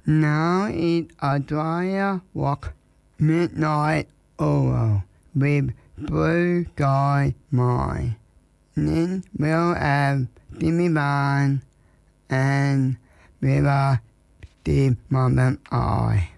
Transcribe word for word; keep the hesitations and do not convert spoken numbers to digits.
Now it's a dry walk, midnight oil, with blue sky mine. Then we'll have Jimmy Bond and River Steve Marvin I.